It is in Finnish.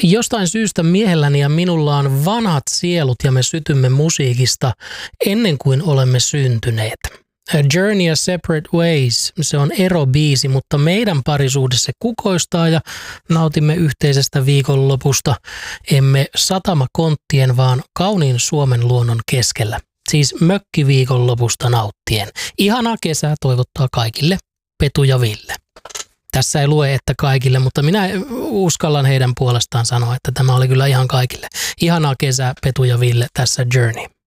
Jostain syystä miehelläni ja minulla on vanhat sielut ja me sytymme musiikista ennen kuin olemme syntyneet. A Journey a Separate Ways, se on erobiisi, mutta meidän parisuudessa se kukoistaa ja nautimme yhteisestä viikonlopusta. Emme satamakonttien, vaan kauniin Suomen luonnon keskellä. Siis mökkiviikonlopusta nauttien. Ihanaa kesää toivottaa kaikille Petu ja Ville. Tässä ei lue, että kaikille, mutta minä uskallan heidän puolestaan sanoa, että tämä oli kyllä ihan kaikille. Ihanaa kesää Petu ja Ville tässä Journey.